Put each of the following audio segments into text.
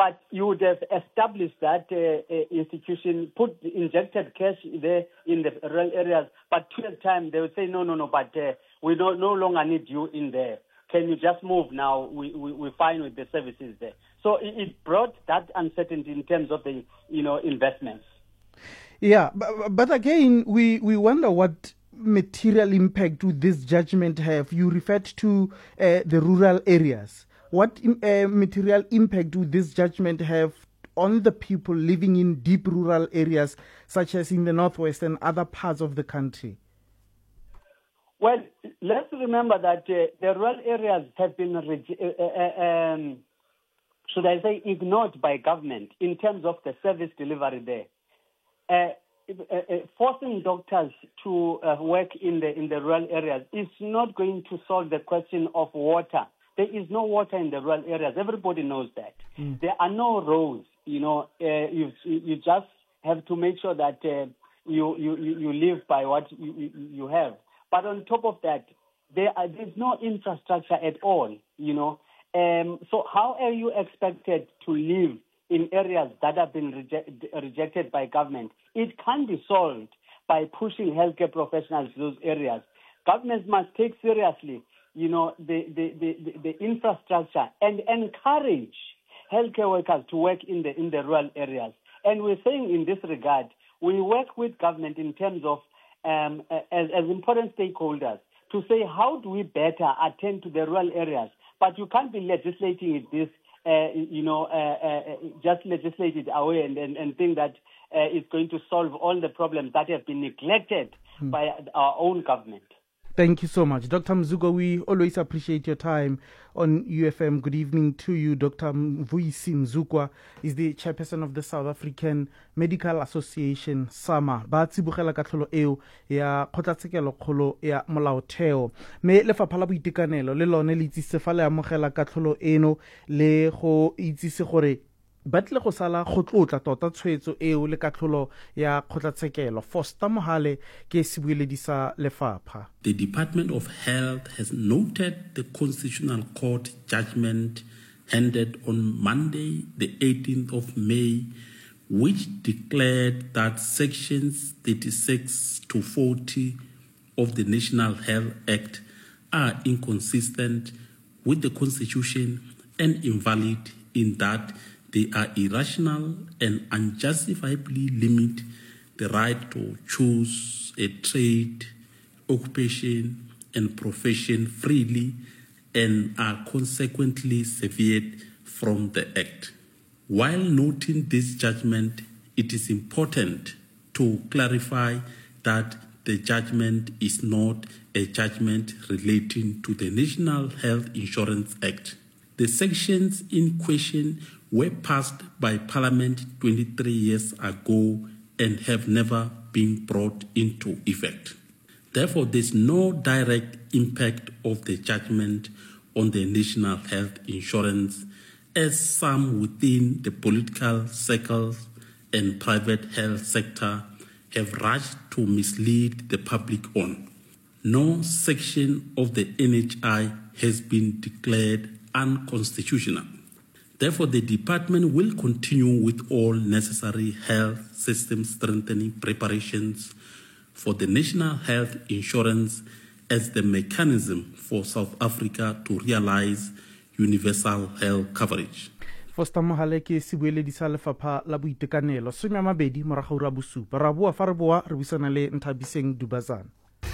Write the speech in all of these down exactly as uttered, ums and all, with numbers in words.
but you would have established that uh, uh, institution, put injected cash there in the rural areas, but to the time they would say, no, no, no, but uh, we no, no longer need you in there. Can you just move now? We, we, we're fine with the services there. So it, it brought that uncertainty in terms of the, you know, investments. Yeah, but, but again, we, we wonder what material impact would this judgment have. You referred to uh, the rural areas. What uh, material impact would this judgment have on the people living in deep rural areas, such as in the northwest and other parts of the country? Well, let's remember that uh, the rural areas have been, reg- uh, uh, um, should I say, ignored by government in terms of the service delivery there. Uh, uh, uh, forcing doctors to uh, work in the in the rural areas is not going to solve the question of water. There is no water in the rural areas. Everybody knows that. Mm. There are no roads. You know, uh, you you just have to make sure that uh, you, you you live by what you, you, you have. But on top of that, there are, there's no infrastructure at all. You know, um, so how are you expected to live in areas that have been reject, rejected by government? It can be solved by pushing healthcare professionals to those areas. Governments must take seriously, you know, the, the, the, the infrastructure and encourage healthcare workers to work in the in the rural areas. And we're saying in this regard, we work with government in terms of um, as, as important stakeholders to say how do we better attend to the rural areas. But you can't be legislating it this, uh, you know, uh, uh, just legislate it away and, and, and think that uh, it's going to solve all the problems that have been neglected hmm. by our own government. Thank you so much. Doctor Mzukwa, we always appreciate your time on U F M. Good evening to you. Doctor Mvuyisi Mzukwa is the chairperson of the South African Medical Association, SAMA. Ba tsibogela ka tlholo eo ya kgotlatshekelo kgolo ya molaotheo. Me lefapha la boitekanelo le lone le itsise fa le amogela ka tlholo eno le go itsise gore batle go sala go tlotla tota tshwetso eo le katlholo ya kgotlatshekelo. Foster Mohale ke sebueledi sa lefapha. The Department of Health has noted the Constitutional Court judgment handed on Monday, the eighteenth of May, which declared that sections thirty-six to forty of the National Health Act are inconsistent with the Constitution and invalid in that they are irrational and unjustifiably limit the right to choose a trade, occupation, and profession freely and are consequently severed from the Act. While noting this judgment, it is important to clarify that the judgment is not a judgment relating to the National Health Insurance Act. The sections in question were passed by Parliament twenty-three years ago and have never been brought into effect. Therefore, there is no direct impact of the judgment on the national health insurance, as some within the political circles and private health sector have rushed to mislead the public on. No section of the N H I has been declared unconstitutional. Therefore, the department will continue with all necessary health system strengthening preparations for the national health insurance as the mechanism for South Africa to realize universal health coverage. Foster Mohale ke sebueledi sa lefapha la boitekanelo. Some ya mabedi morago ra bosupa ra bua fa re bua re buisana le Nthabiseng Dubazana.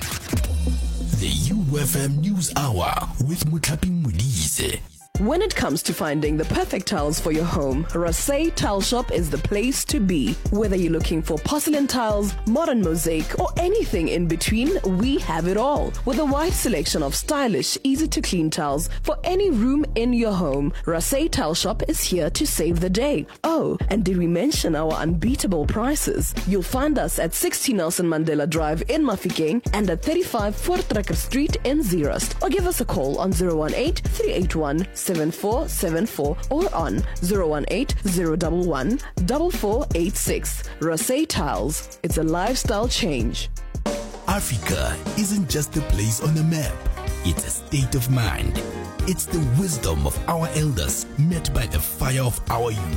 The U F M News Hour with Muthapi Modise. When it comes to finding the perfect tiles for your home, Rasay Tile Shop is the place to be. Whether you're looking for porcelain tiles, modern mosaic, or anything in between, we have it all. With a wide selection of stylish, easy-to-clean tiles for any room in your home, Rasay Tile Shop is here to save the day. Oh, and did we mention our unbeatable prices? You'll find us at sixty Nelson Mandela Drive in Mafikeng and at thirty-five Voortrekker Street in Zeerust. Or give us a call on zero one eight, three eight one, seven four seven four or on zero one eight, zero one one, four four eight six. Rasay Tiles. It's a lifestyle change. Africa isn't just a place on a map. It's a state of mind. It's the wisdom of our elders met by the fire of our youth.